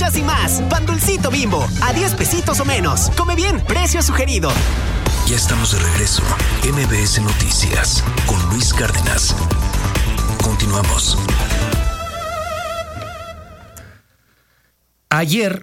muchas y más. Pan Dulcito Bimbo, a 10 pesitos o menos. Come bien, precio sugerido. Ya estamos de regreso. MBS Noticias con Luis Cárdenas. Continuamos. Ayer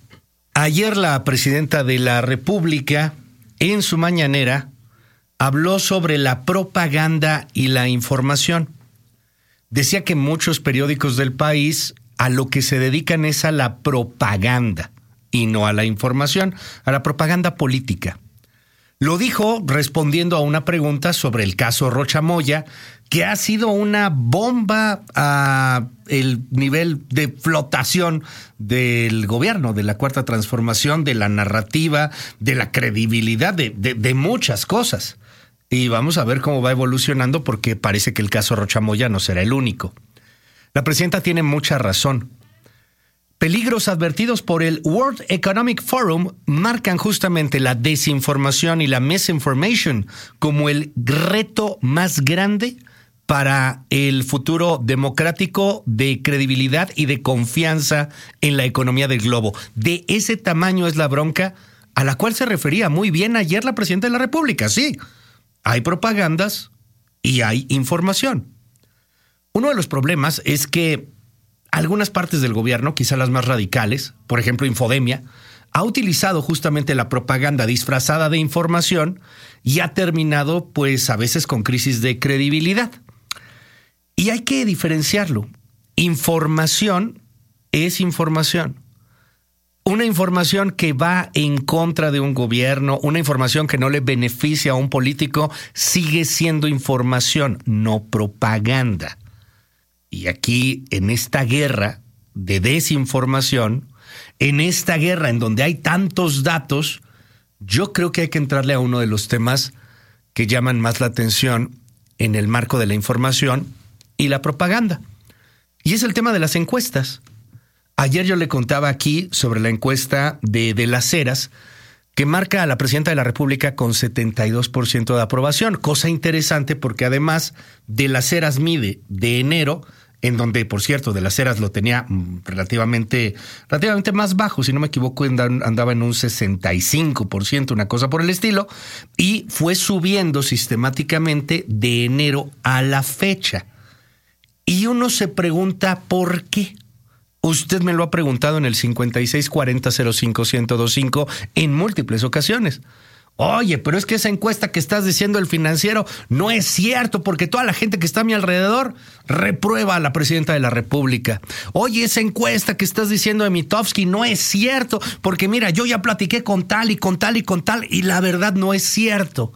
la presidenta de la República, en su mañanera, habló sobre la propaganda y la información. Decía que muchos periódicos del país a lo que se dedican es a la propaganda y no a la información, a la propaganda política. Lo dijo respondiendo a una pregunta sobre el caso Rocha Moya, que ha sido una bomba a el nivel de flotación del gobierno, de la Cuarta Transformación, de la narrativa, de la credibilidad, de muchas cosas. Y vamos a ver cómo va evolucionando, porque parece que el caso Rocha Moya no será el único. La presidenta tiene mucha razón. Peligros advertidos por el World Economic Forum marcan justamente la desinformación y la misinformation como el reto más grande para el futuro democrático, de credibilidad y de confianza en la economía del globo. De ese tamaño es la bronca a la cual se refería muy bien ayer la presidenta de la República. Sí, hay propagandas y hay información. Uno de los problemas es que algunas partes del gobierno, quizá las más radicales, por ejemplo Infodemia, ha utilizado justamente la propaganda disfrazada de información y ha terminado, pues, a veces con crisis de credibilidad. Y hay que diferenciarlo. Información es información. Una información que va en contra de un gobierno, una información que no le beneficia a un político, sigue siendo información, no propaganda. Y aquí, en esta guerra de desinformación, en esta guerra en donde hay tantos datos, yo creo que hay que entrarle a uno de los temas que llaman más la atención en el marco de la información y la propaganda. Y es el tema de las encuestas. Ayer yo le contaba aquí sobre la encuesta de Las Heras, que marca a la presidenta de la República con 72% de aprobación. Cosa interesante porque además de Las Heras mide de enero, en donde, por cierto, de Las Heras lo tenía relativamente más bajo, si no me equivoco, andaba en un 65%, una cosa por el estilo, y fue subiendo sistemáticamente de enero a la fecha. Y uno se pregunta ¿por qué? Usted me lo ha preguntado en el 5640-05-1025 en múltiples ocasiones. Oye, pero es que esa encuesta que estás diciendo El Financiero no es cierto, porque toda la gente que está a mi alrededor reprueba a la presidenta de la República. Oye, esa encuesta que estás diciendo de Mitofsky no es cierto, porque mira, yo ya platiqué con tal y con tal y con tal, y la verdad no es cierto.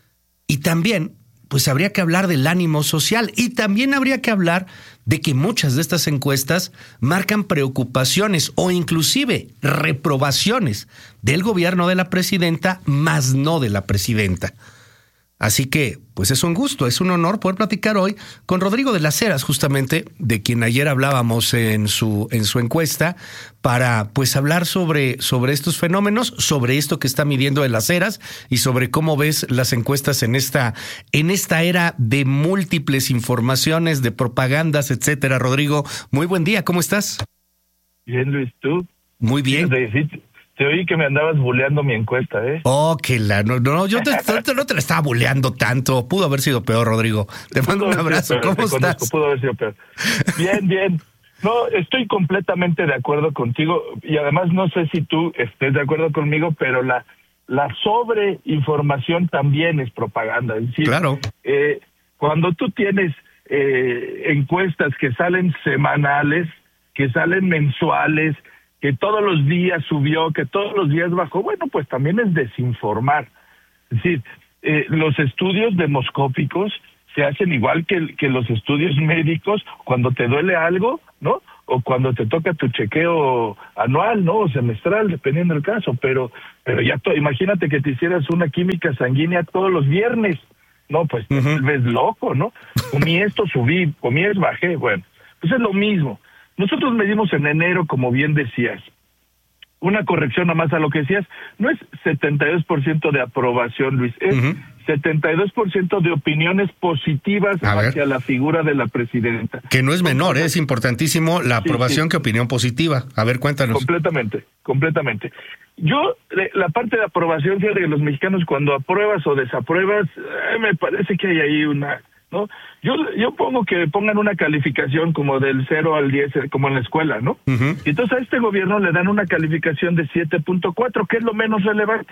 Y también, pues habría que hablar del ánimo social, y también habría que hablar de que muchas de estas encuestas marcan preocupaciones o inclusive reprobaciones del gobierno de la presidenta, más no de la presidenta. Así que, pues es un gusto, es un honor poder platicar hoy con Rodrigo de Las Heras, justamente de quien ayer hablábamos en su encuesta, para pues hablar sobre estos fenómenos, sobre esto que está midiendo de Las Heras y sobre cómo ves las encuestas en esta era de múltiples informaciones, de propagandas, etcétera. Rodrigo, muy buen día, ¿cómo estás? Bien, Luis, ¿tú? Muy bien. Te oí que me andabas buleando mi encuesta, ¿eh? Oh, no, yo no te la estaba buleando tanto. Pudo haber sido peor, Rodrigo. Te mando un abrazo. ¿Cómo estás? Pudo haber sido peor. Bien. No, estoy completamente de acuerdo contigo, y además no sé si tú estés de acuerdo conmigo, pero la sobreinformación también es propaganda. Es decir, claro. Cuando tú tienes encuestas que salen semanales, que salen mensuales, que todos los días subió, que todos los días bajó, bueno, pues también es desinformar. Es decir, los estudios demoscópicos se hacen igual que los estudios médicos cuando te duele algo, ¿no? O cuando te toca tu chequeo anual, ¿no? O semestral, dependiendo del caso. Pero ya imagínate que te hicieras una química sanguínea todos los viernes. No, pues te vuelves loco, ¿no? Comí esto, subí, comí esto, bajé. Bueno, pues es lo mismo. Nosotros medimos en enero, como bien decías, una corrección nomás a lo que decías, no es 72% de aprobación, Luis, es 72% de opiniones positivas hacia la figura de la presidenta. Que no es menor, es importantísimo la aprobación que opinión positiva. A ver, cuéntanos. Completamente. Yo, la parte de aprobación, fíjate que los mexicanos cuando apruebas o desapruebas, me parece que hay ahí una... ¿no? Yo pongo que pongan una calificación como del 0 al 10, como en la escuela, ¿no? Y entonces a este gobierno le dan una calificación de 7.4, que es lo menos relevante.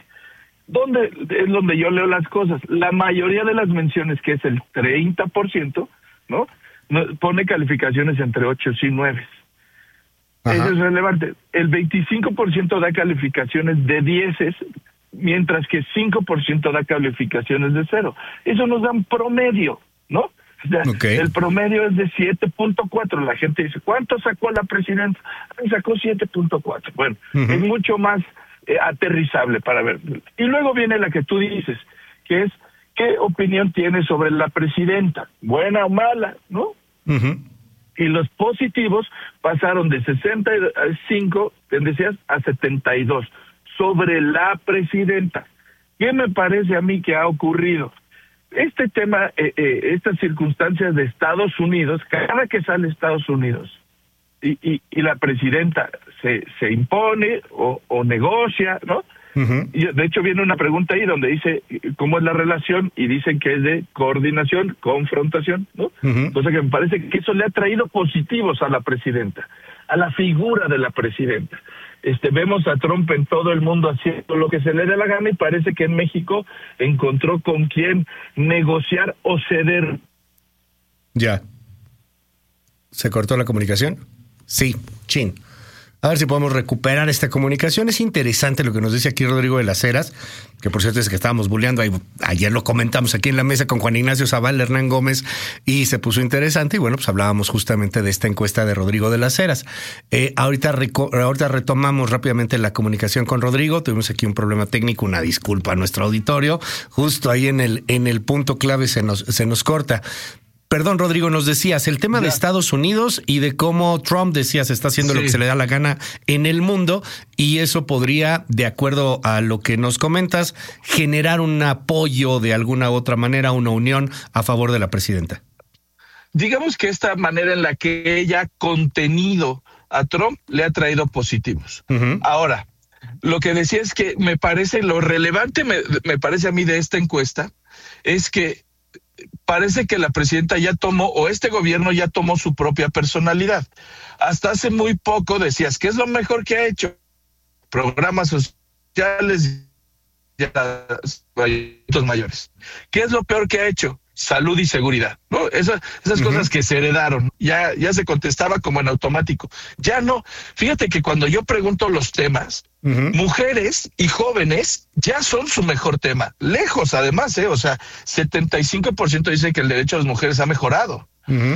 Es donde yo leo las cosas. La mayoría de las menciones, que es el 30%, ¿no? Pone calificaciones entre 8 y 9. Eso es relevante. El 25% da calificaciones de 10, mientras que 5% da calificaciones de 0. Eso nos da un promedio, ¿no? O sea, el promedio es de 7.4. La gente dice, ¿cuánto sacó la presidenta? Sacó 7.4. Bueno, es mucho más aterrizable para ver. Y luego viene la que tú dices, que es, ¿qué opinión tienes sobre la presidenta? ¿Buena o mala? ¿No? Y los positivos pasaron de 65, decías, a 72 sobre la presidenta. ¿Qué me parece a mí que ha ocurrido? Este tema, estas circunstancias de Estados Unidos, cada que sale Estados Unidos y la presidenta se impone o negocia, ¿no? Y de hecho viene una pregunta ahí donde dice cómo es la relación y dicen que es de coordinación, confrontación, ¿no? Cosa que me parece que eso le ha traído positivos a la presidenta, a la figura de la presidenta. Vemos a Trump en todo el mundo haciendo lo que se le dé la gana y parece que en México encontró con quién negociar o ceder. Ya. ¿Se cortó la comunicación? Sí, chin. A ver si podemos recuperar esta comunicación. Es interesante lo que nos dice aquí Rodrigo de las Heras, que por cierto es que estábamos bulleando. Ayer lo comentamos aquí en la mesa con Juan Ignacio Zavala, Hernán Gómez, y se puso interesante. Y bueno, pues hablábamos justamente de esta encuesta de Rodrigo de las Heras. Ahorita retomamos rápidamente la comunicación con Rodrigo. Tuvimos aquí un problema técnico, una disculpa a nuestro auditorio. Justo ahí en el punto clave se nos corta. Perdón, Rodrigo, nos decías el tema de Estados Unidos y de cómo Trump, decías, está haciendo lo que se le da la gana en el mundo, y eso podría, de acuerdo a lo que nos comentas, generar un apoyo de alguna u otra manera, una unión a favor de la presidenta. Digamos que esta manera en la que ella ha contenido a Trump le ha traído positivos. Ahora, lo que decía es que me parece, lo relevante me parece a mí de esta encuesta, es que parece que la presidenta ya tomó, o este gobierno ya tomó su propia personalidad. Hasta hace muy poco decías, ¿qué es lo mejor que ha hecho? Programas sociales y adultos mayores. ¿Qué es lo peor que ha hecho? Salud y seguridad, ¿no? Esas cosas que se heredaron, ya se contestaba como en automático. Ya no. Fíjate que cuando yo pregunto los temas, mujeres y jóvenes ya son su mejor tema. Lejos, además, o sea, 75% dice que el derecho de las mujeres ha mejorado.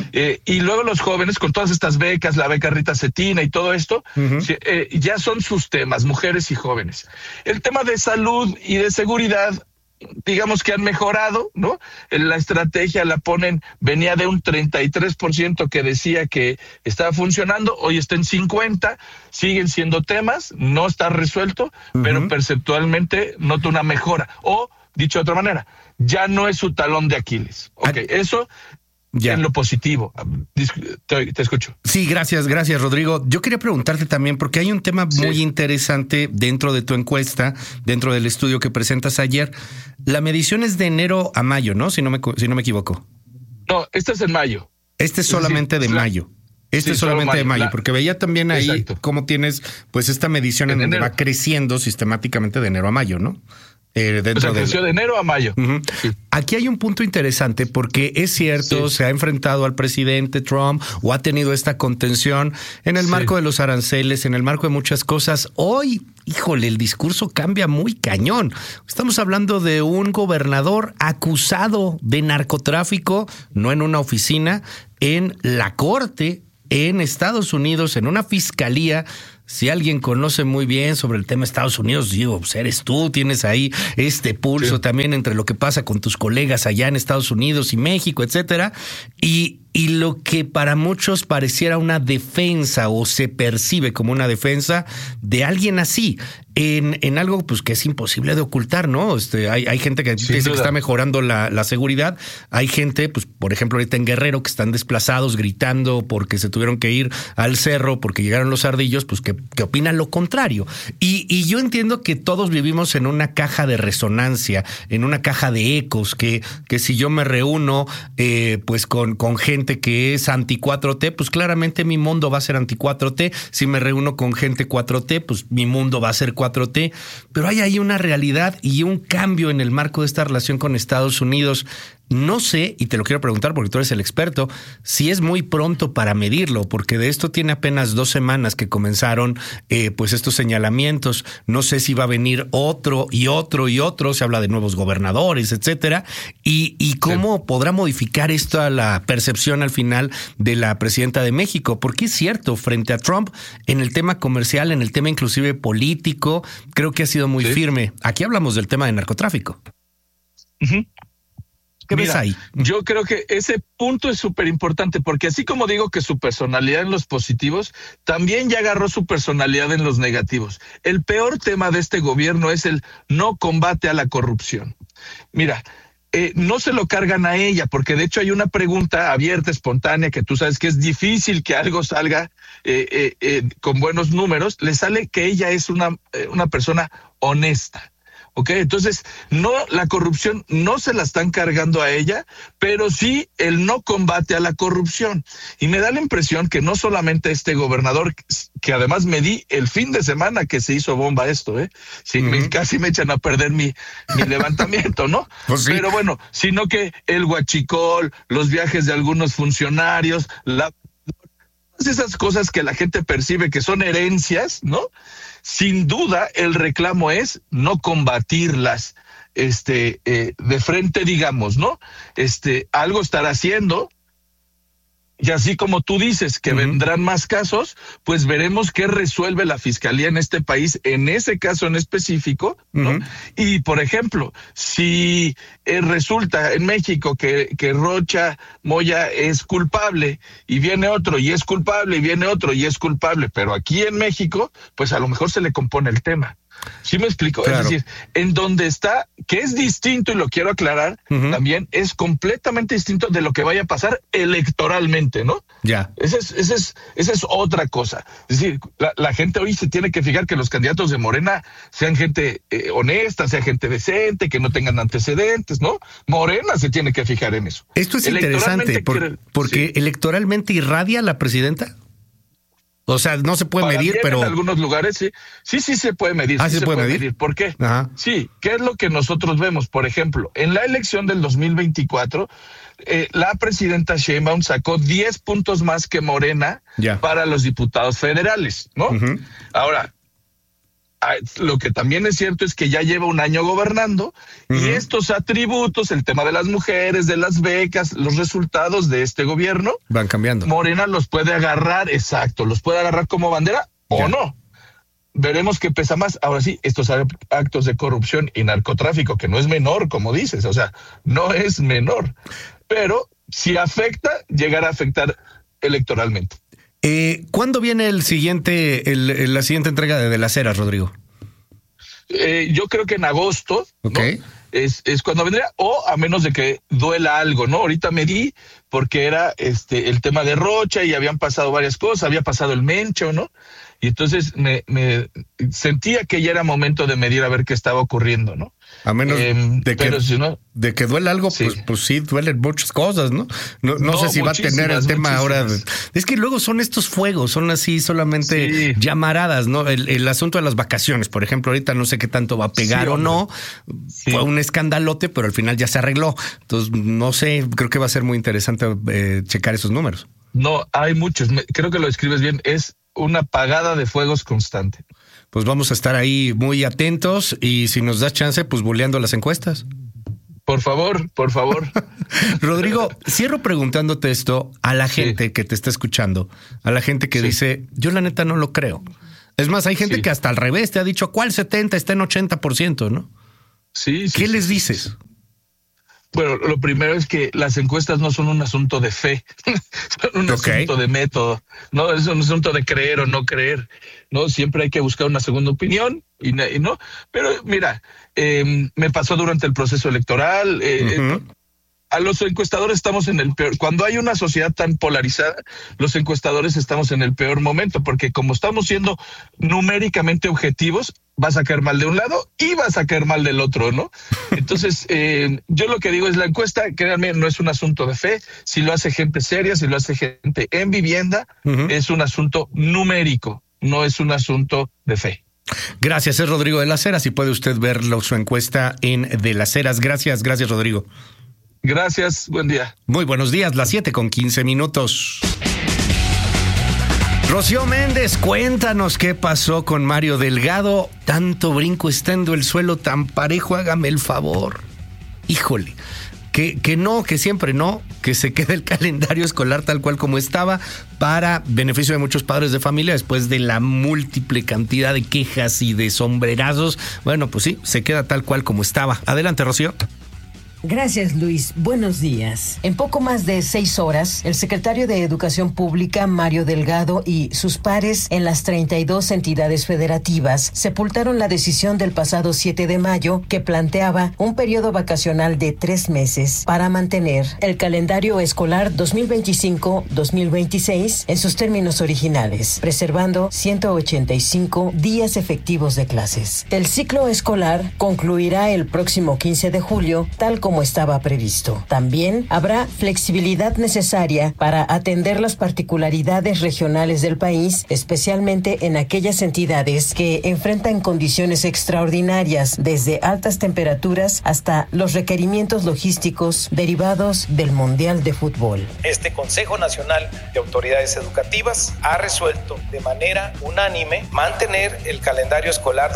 Y luego los jóvenes, con todas estas becas, la beca Rita Cetina y todo esto, ya son sus temas, mujeres y jóvenes. El tema de salud y de seguridad, digamos que han mejorado, ¿no? La estrategia venía de un 33% que decía que estaba funcionando, hoy está en 50%, siguen siendo temas, no está resuelto, pero perceptualmente nota una mejora. O, dicho de otra manera, ya no es su talón de Aquiles. Eso ya en lo positivo. Te escucho. Sí, gracias, Rodrigo. Yo quería preguntarte también, porque hay un tema muy interesante dentro de tu encuesta, dentro del estudio que presentas ayer. La medición es de enero a mayo, ¿no? Si no me equivoco. No, este es en mayo. Este es solamente de mayo. Este es solamente de mayo, porque veía también ahí cómo tienes pues esta medición en donde va creciendo sistemáticamente de enero a mayo, ¿no? Creció de enero a mayo. Sí. Aquí hay un punto interesante porque es cierto, se ha enfrentado al presidente Trump o ha tenido esta contención en el marco de los aranceles, en el marco de muchas cosas. Hoy, híjole, el discurso cambia muy cañón. Estamos hablando de un gobernador acusado de narcotráfico, no en una oficina, en la corte, en Estados Unidos, en una fiscalía. Si alguien conoce muy bien sobre el tema de Estados Unidos, digo, pues eres tú, tienes ahí este pulso también entre lo que pasa con tus colegas allá en Estados Unidos y México, etcétera. Y y lo que para muchos pareciera una defensa o se percibe como una defensa de alguien así, en algo pues que es imposible de ocultar, ¿no? Hay gente que dice que está mejorando la seguridad, hay gente, pues por ejemplo ahorita en Guerrero, que están desplazados gritando porque se tuvieron que ir al cerro porque llegaron los ardillos, pues que opinan lo contrario. Y yo entiendo que todos vivimos en una caja de resonancia, en una caja de ecos, que si yo me reúno pues con gente que es anti 4T, pues claramente mi mundo va a ser anti 4T. Si me reúno con gente 4T, pues mi mundo va a ser 4T. Pero hay ahí una realidad y un cambio en el marco de esta relación con Estados Unidos. No sé, y te lo quiero preguntar porque tú eres el experto, si es muy pronto para medirlo, porque de esto tiene apenas 2 semanas que comenzaron pues estos señalamientos. No sé si va a venir otro y otro y otro, se habla de nuevos gobernadores, etcétera, y cómo podrá modificar esto a la percepción al final de la presidenta de México, porque es cierto, frente a Trump, en el tema comercial, en el tema inclusive político, creo que ha sido muy firme. Aquí hablamos del tema de narcotráfico. Uh-huh. ¿Qué ves ahí? Yo creo que ese punto es súper importante, porque así como digo que su personalidad en los positivos, también ya agarró su personalidad en los negativos. El peor tema de este gobierno es el no combate a la corrupción. Mira, no se lo cargan a ella, porque de hecho hay una pregunta abierta, espontánea, que tú sabes que es difícil que algo salga con buenos números. Le sale que ella es una persona honesta. ¿Ok? Entonces, no, la corrupción no se la están cargando a ella, pero sí el no combate a la corrupción. Y me da la impresión que no solamente este gobernador, que además me di el fin de semana que se hizo bomba esto, sí, casi me echan a perder mi levantamiento, ¿no? Pues sí. Pero bueno, sino que el huachicol, los viajes de algunos funcionarios, esas cosas que la gente percibe que son herencias, ¿no? Sin duda, el reclamo es no combatirlas de frente, digamos, ¿no? Algo estará haciendo, y así como tú dices que vendrán más casos, pues veremos qué resuelve la fiscalía en este país, en ese caso en específico, ¿no? Y, por ejemplo, si resulta en México que Rocha Moya es culpable y viene otro y es culpable y viene otro y es culpable, pero aquí en México, pues a lo mejor se le compone el tema. ¿Sí me explico? Claro. Es decir, en donde está, que es distinto, y lo quiero aclarar, también es completamente distinto de lo que vaya a pasar electoralmente, ¿no? Ya. Esa es otra cosa. Es decir, la gente hoy se tiene que fijar que los candidatos de Morena sean gente honesta, sea gente decente, que no tengan antecedentes, ¿no? Morena se tiene que fijar en eso. Esto es interesante, porque electoralmente irradia la presidenta. O sea, no se puede medir, pero en algunos lugares sí se puede medir. ¿Sí se puede medir? ¿Por qué? Ajá. Sí, ¿qué es lo que nosotros vemos? Por ejemplo, en la elección del 2024, la presidenta Sheinbaum sacó 10 puntos más que Morena para los diputados federales, ¿no? Ahora, lo que también es cierto es que ya lleva un año gobernando y estos atributos, el tema de las mujeres, de las becas, los resultados de este gobierno van cambiando. Morena los puede agarrar, los puede agarrar como bandera o no. Veremos qué pesa más. Ahora sí, estos actos de corrupción y narcotráfico, que no es menor, como dices, o sea, no es menor, pero si afecta, llegará a afectar electoralmente. ¿Cuándo viene la siguiente entrega de las eras, Rodrigo? Yo creo que en agosto, okay, ¿no? Es cuando vendría, o a menos de que duela algo, ¿no? Ahorita me di porque era el tema de Rocha y habían pasado varias cosas, había pasado el Mencho, ¿no? Y entonces me sentía que ya era momento de medir a ver qué estaba ocurriendo, ¿no? A menos de que duele algo, pues sí, duelen muchas cosas, ¿no? No sé si va a tener el tema ahora. Es que luego son estos fuegos, son así solamente llamaradas, ¿no? El asunto de las vacaciones, por ejemplo, ahorita no sé qué tanto va a pegar o no. Fue un escandalote, pero al final ya se arregló. Entonces, no sé, creo que va a ser muy interesante checar esos números. No, hay muchos. Creo que lo describes bien. Es una apagada de fuegos constante. Pues vamos a estar ahí muy atentos y si nos das chance, pues boleando las encuestas. Por favor. Rodrigo, cierro preguntándote esto a la gente que te está escuchando, a la gente que dice, yo la neta no lo creo. Es más, hay gente que hasta al revés te ha dicho, ¿cuál 70? Está en 80%, ¿no? Sí. ¿Qué les dices? Bueno, lo primero es que las encuestas no son un asunto de fe, son un asunto de método, no es un asunto de creer o no creer, no siempre hay que buscar una segunda opinión y no, pero mira, me pasó durante el proceso electoral. A los encuestadores estamos en el peor. Cuando hay una sociedad tan polarizada, los encuestadores estamos en el peor momento, porque como estamos siendo numéricamente objetivos, vas a caer mal de un lado y vas a caer mal del otro, ¿no? Entonces, yo lo que digo es la encuesta, créanme, no es un asunto de fe. Si lo hace gente seria, si lo hace gente en vivienda, es un asunto numérico, no es un asunto de fe. Gracias, es Rodrigo de las Heras, y puede usted ver su encuesta en De las Heras. Gracias, Rodrigo. Gracias, buen día. Muy buenos días, las 7:15. Rocío Méndez, cuéntanos qué pasó con Mario Delgado. Tanto brinco estando el suelo tan parejo, hágame el favor. Híjole, que siempre no, que se quede el calendario escolar tal cual como estaba, para beneficio de muchos padres de familia, después de la múltiple cantidad de quejas y de sombrerazos. Bueno, pues sí, se queda tal cual como estaba. Adelante, Rocío. Gracias, Luis. Buenos días. En poco más de 6 horas, el secretario de Educación Pública, Mario Delgado, y sus pares en las 32 entidades federativas sepultaron la decisión del pasado 7 de mayo que planteaba un periodo vacacional de 3 meses para mantener el calendario escolar 2025-2026 en sus términos originales, preservando 185 días efectivos de clases. El ciclo escolar concluirá el próximo 15 de julio, tal como estaba previsto. También habrá flexibilidad necesaria para atender las particularidades regionales del país, especialmente en aquellas entidades que enfrentan condiciones extraordinarias, desde altas temperaturas hasta los requerimientos logísticos derivados del Mundial de Fútbol. Este Consejo Nacional de Autoridades Educativas ha resuelto de manera unánime mantener el calendario escolar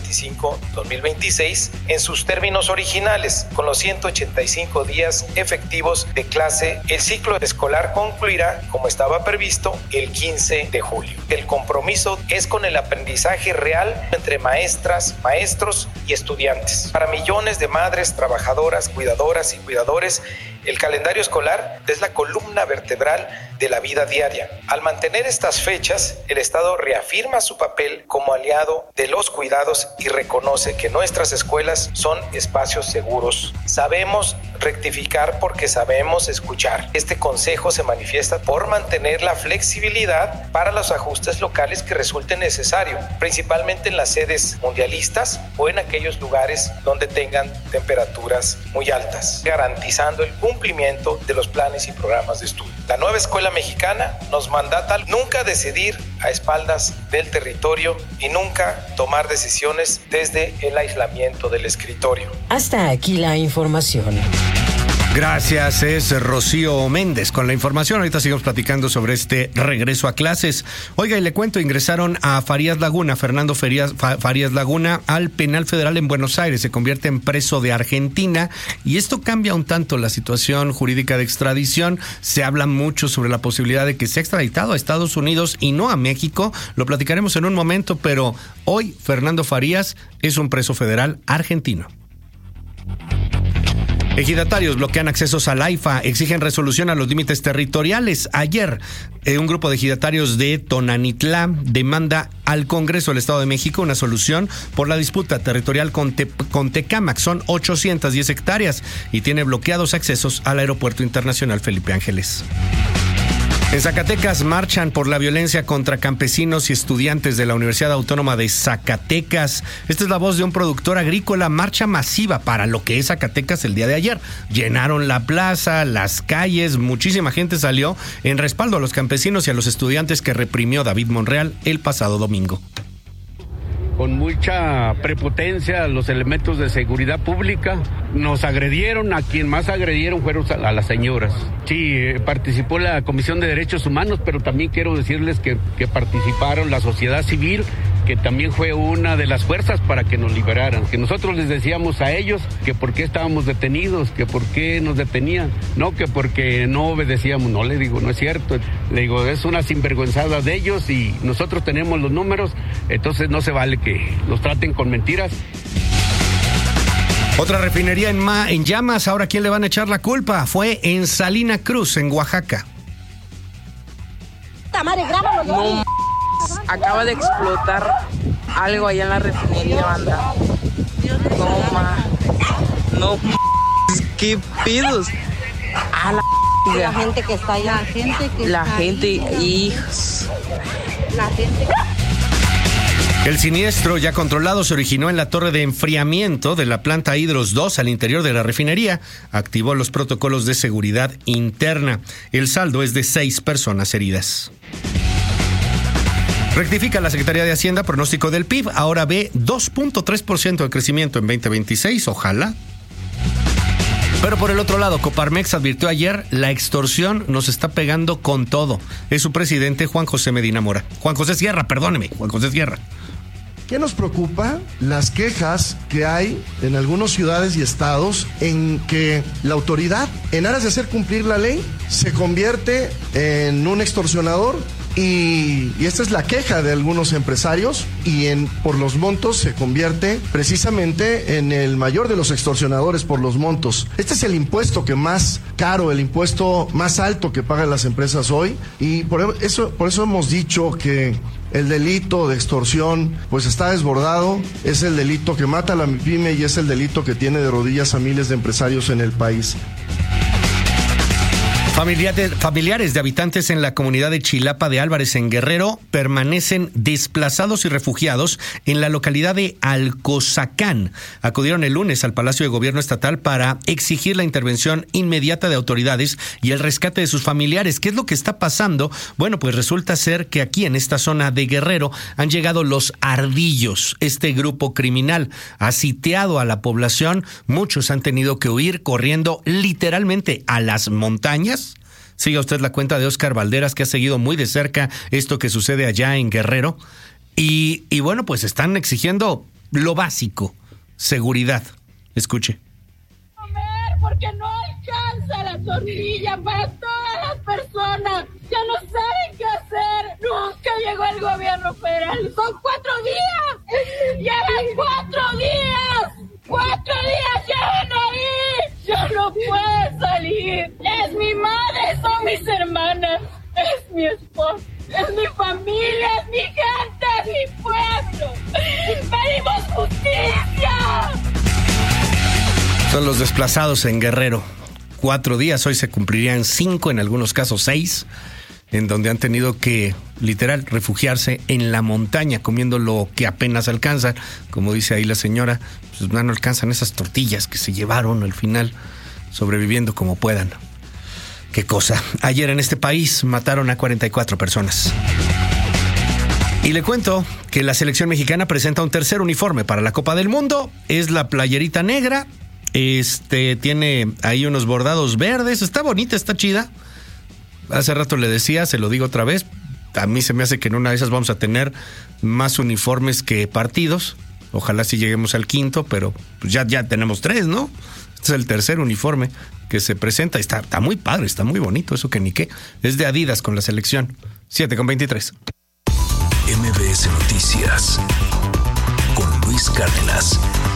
2025-2026 en sus términos originales, con los 185 días efectivos de clase. El ciclo escolar concluirá, como estaba previsto, el 15 de julio. El compromiso es con el aprendizaje real entre maestras, maestros y estudiantes. Para millones de madres, trabajadoras, cuidadoras y cuidadores, el calendario escolar es la columna vertebral de la vida diaria. Al mantener estas fechas, el Estado reafirma su papel como aliado de los cuidados y reconoce que nuestras escuelas son espacios seguros. Sabemos rectificar porque sabemos escuchar. Este consejo se manifiesta por mantener la flexibilidad para los ajustes locales que resulten necesarios, principalmente en las sedes mundialistas o en aquellos lugares donde tengan temperaturas muy altas, garantizando el cumplimiento de los planes y programas de estudio. La nueva escuela mexicana nos mandata nunca decidir a espaldas del territorio y nunca tomar decisiones desde el aislamiento del escritorio. Hasta aquí la información. Gracias, es Rocío Méndez con la información. Ahorita seguimos platicando sobre este regreso a clases. Oiga, y le cuento, ingresaron a Farías Laguna, Fernando Farías Laguna, al penal federal en Buenos Aires. Se convierte en preso de Argentina y esto cambia un tanto la situación jurídica de extradición. Se habla mucho sobre la posibilidad de que sea extraditado a Estados Unidos y no a México. Lo platicaremos en un momento, pero hoy Fernando Farías es un preso federal argentino. Ejidatarios bloquean accesos al AIFA, exigen resolución a los límites territoriales. Ayer, un grupo de ejidatarios de Tonanitlá demanda al Congreso del Estado de México una solución por la disputa territorial con Tecámac. Son 810 hectáreas y tiene bloqueados accesos al Aeropuerto Internacional Felipe Ángeles. En Zacatecas marchan por la violencia contra campesinos y estudiantes de la Universidad Autónoma de Zacatecas. Esta es la voz de un productor agrícola. Marcha masiva para lo que es Zacatecas el día de ayer. Llenaron la plaza, las calles, muchísima gente salió en respaldo a los campesinos y a los estudiantes que reprimió David Monreal el pasado domingo. Con mucha prepotencia los elementos de seguridad pública nos agredieron. A quien más agredieron fueron a las señoras. Sí, participó la Comisión de Derechos Humanos, pero también quiero decirles que participaron la sociedad civil, que también fue una de las fuerzas para que nos liberaran. Que nosotros les decíamos a ellos que por qué estábamos detenidos, que por qué nos detenían, no que porque no obedecíamos. No, le digo, no es cierto. Le digo, es una sinvergüenzada de ellos y nosotros tenemos los números, entonces no se vale que los traten con mentiras. Otra refinería en llamas. Ahora, ¿quién le van a echar la culpa? Fue en Salina Cruz, en Oaxaca. No, acaba de explotar algo allá en la refinería, banda. No, qué pedos. A la gente que está allá. La gente, hijos. El siniestro ya controlado se originó en la torre de enfriamiento de la planta Hidros 2 al interior de la refinería. Activó los protocolos de seguridad interna. El saldo es de 6 personas heridas. Rectifica la Secretaría de Hacienda pronóstico del PIB. Ahora ve 2.3% de crecimiento en 2026. Ojalá. Pero por el otro lado, Coparmex advirtió ayer, la extorsión nos está pegando con todo. Es su presidente Juan José Medina Mora. Juan José Sierra. ¿Qué nos preocupa? Las quejas que hay en algunas ciudades y estados en que la autoridad, en aras de hacer cumplir la ley, se convierte en un extorsionador. Y esta es la queja de algunos empresarios y por los montos se convierte precisamente en el mayor de los extorsionadores por los montos. Este es el impuesto que más caro, el impuesto más alto que pagan las empresas hoy, y por eso hemos dicho que el delito de extorsión pues está desbordado, es el delito que mata a la MIPYME y es el delito que tiene de rodillas a miles de empresarios en el país. Familiares de habitantes en la comunidad de Chilapa de Álvarez en Guerrero permanecen desplazados y refugiados en la localidad de Alcozacán. Acudieron el lunes al Palacio de Gobierno Estatal para exigir la intervención inmediata de autoridades y el rescate de sus familiares. ¿Qué es lo que está pasando? Bueno, pues resulta ser que aquí en esta zona de Guerrero han llegado los Ardillos. Este grupo criminal ha sitiado a la población. Muchos han tenido que huir corriendo literalmente a las montañas. Siga usted la cuenta de Oscar Valderas, que ha seguido muy de cerca esto que sucede allá en Guerrero. Y bueno, pues están exigiendo lo básico, seguridad. Escuche. Porque no alcanza la tortilla para todas las personas. Ya no saben qué hacer. Nunca llegó el gobierno federal. Son 4 días. Llevan 4 días. 4 días llevan ahí. Yo no puedo salir. Es mi madre, son mis hermanas. Es mi esposo. Es mi familia, es mi gente, es mi pueblo. ¡Pedimos justicia! Son los desplazados en Guerrero. 4 días, hoy se cumplirían 5, en algunos casos 6, en donde han tenido que, literal, refugiarse en la montaña, comiendo lo que apenas alcanzan. Como dice ahí la señora, pues no alcanzan esas tortillas que se llevaron al final, sobreviviendo como puedan. Qué cosa. Ayer en este país mataron a 44 personas. Y le cuento que la selección mexicana presenta un tercer uniforme para la Copa del Mundo. Es la playerita negra. Tiene ahí unos bordados verdes. Está bonita, está chida. Hace rato le decía, se lo digo otra vez. A mí se me hace que en una de esas vamos a tener más uniformes que partidos. Ojalá sí lleguemos al 5º, pero pues ya tenemos 3, ¿no? Este es el tercer uniforme que se presenta. Está muy padre, está muy bonito, eso que ni qué. Es de Adidas con la selección. 7:23. MBS Noticias con Luis Cárdenas.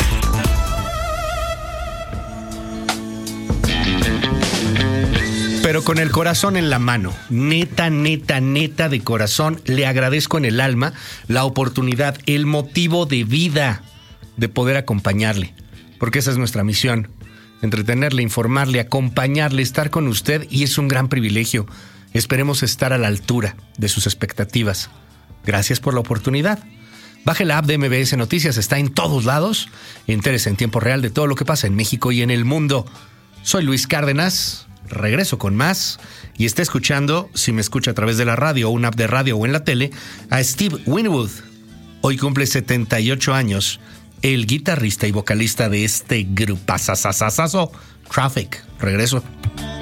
Pero con el corazón en la mano, neta de corazón, le agradezco en el alma la oportunidad, el motivo de vida de poder acompañarle, porque esa es nuestra misión, entretenerle, informarle, acompañarle, estar con usted, y es un gran privilegio. Esperemos estar a la altura de sus expectativas. Gracias por la oportunidad. Baje la app de MBS Noticias, está en todos lados. Entérese en tiempo real de todo lo que pasa en México y en el mundo. Soy Luis Cárdenas, regreso con más, y está escuchando, si me escucha a través de la radio, una app de radio o en la tele, a Steve Winwood. Hoy cumple 78 años, el guitarrista y vocalista de este grupazazazazo, Traffic. Regreso.